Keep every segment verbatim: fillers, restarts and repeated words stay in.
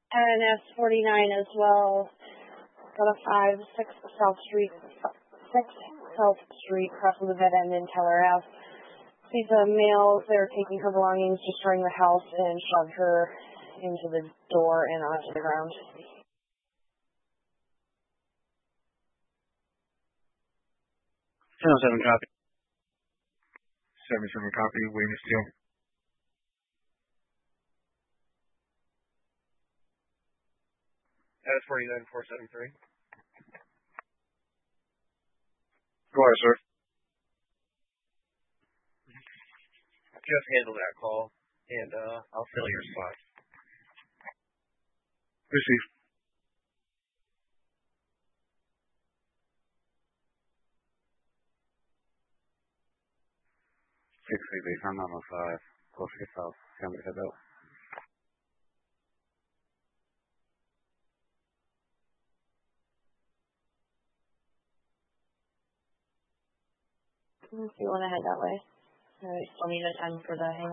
and S forty-nine as well. Got a five, six South Street, six South Street, crossing the dead end in Teller Ave. Sees a male there taking her belongings, destroying the house, and shoved her into the door and onto the ground. ten oh seven copy. seven seven copy, waiting still. S forty-nine four seven three. Go ahead, sir. Just handle that call, and uh, I'll fill your spot. Receive. six three base, I'm on five. Close to your south. Can we head out? If you want to head that way. I still need a time for the hang up.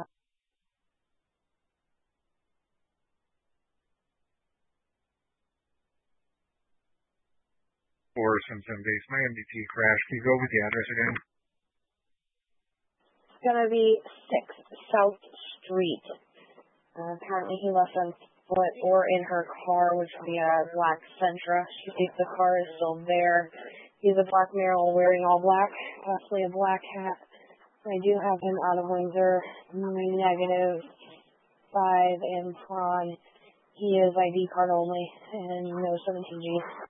four seven seven base, my M D T crashed. Can you go with the address again? It's going to be six South Street. Uh, apparently he left on foot or in her car, which would be a black Sentra. She thinks the car is still there. He's a black male wearing all black, possibly a black hat. I do have him out of Windsor, negative five and prawn. He is I D card only and no seventeen G.